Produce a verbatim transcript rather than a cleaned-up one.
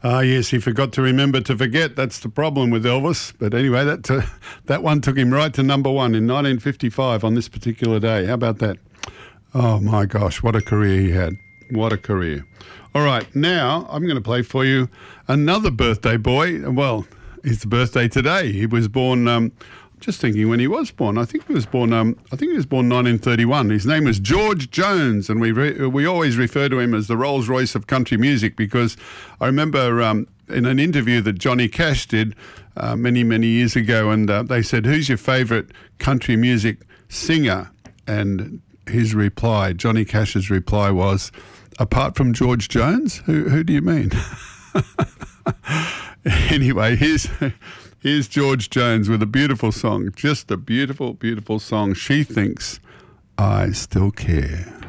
Ah, yes, he forgot to remember to forget. That's the problem with Elvis. But anyway, that uh, that one took him right to number one in nineteen fifty-five on this particular day. How about that? Oh, my gosh, what a career he had. What a career. All right, now I'm going to play for you another birthday boy. Well, it's birthday today. He was born... Um, Just thinking when he was born. I think he was born. Um, I think he was born nineteen thirty-one. His name was George Jones, and we re- we always refer to him as the Rolls Royce of country music because I remember um, in an interview that Johnny Cash did uh, many many years ago, and uh, they said, "Who's your favourite country music singer?" And his reply, Johnny Cash's reply, was, "Apart from George Jones, who who do you mean?" Anyway, here's. Here's George Jones with a beautiful song, just a beautiful, beautiful song. She Thinks I Still Care.